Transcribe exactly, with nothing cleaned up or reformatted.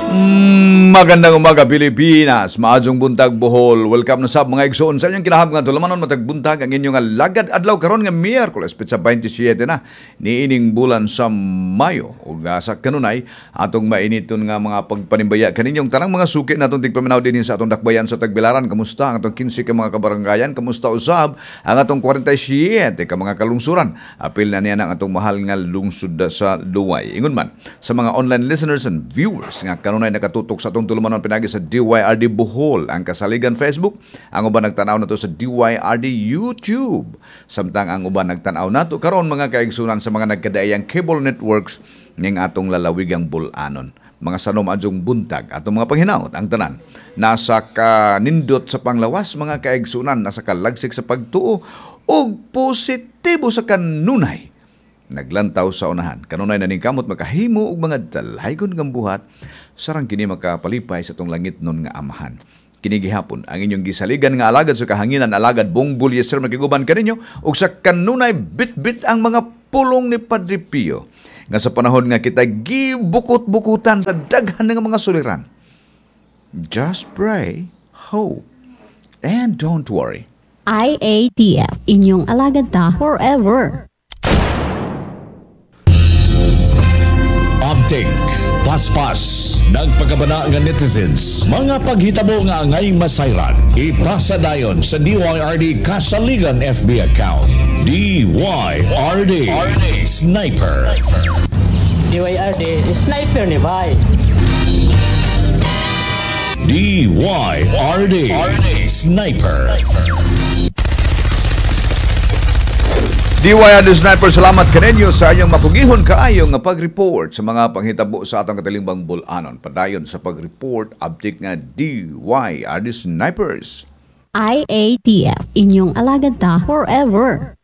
Mm, magandang umaga Pilipinas, maadjong buntag Bohol. Welcome na sab mga igsoon sa inyong kinahab nga tulamanon matag buntag ang inyong lagad adlaw karon nga Miyerkules petsa twenty-seven na niining bulan sa Mayo. Ug sa kanunay atong mainiton nga mga pagpanimbaya kaninyong tanang mga suki natong tigpaminaw dinhi sa atong dakbayan sa Tagbilaran. Kamusta ang atong fifteen ka mga kabaranggayan? Kamusta usab ang atong forty-seven ka mga kalungsuran? Apil na niya ang atong mahal nga lungsod sa Luway. Ingon man sa mga online listeners and viewers nga kanunay nakatutok sa atong tulumanon pinagi sa D Y R D Bohol ang kasaligan Facebook, ang uban nagtanaw nato sa D Y R D YouTube, samtang ang uban nagtanaw nato karon mga kaigsunan sa mga nagkadaayang cable networks ning atong lalawigang bulanon. Mga sanom adjong buntag atong mga panghinaot ang tanan nasa kanindot sa panglawas mga kaigsunan, nasa kalagsik sa pagtuo ug positibo sa kanunay. Naglantaw sa unahan kanunay na ning kamot makahimo og mga dalaygon nga buhat sarang kini makapalipay sa tong langit nun nga amahan. Kini gihapon ang inyong gisaligan nga alagad sa kahanginan, alagad Bongbol Yeser magiguban kaninyo ug sa kanunay bit-bit ang mga pulong ni Padre Pio nga sa panahon nga kita gibukot-bukutan sa daghan nga mga suliran. Just pray, hope, and don't worry. I A T F, inyong alagad ta forever. Update, paspas, nagpagabana nga netizens, mga paghitabo nga angay masayran, ipasa dayon sa D Y R D Kasaligan F B account. D Y R D Sniper. D Y R D Sniper ni Bay. D Y R D Sniper. D Y R D Sniper, salamat kaninyo sa inyong makugihon kaayo nga pag-report sa mga panghitabo sa atong katalimbang bulanon. Padayon sa pag-report, update nga D Y R D Snipers. I A T F, inyong alagad ta forever.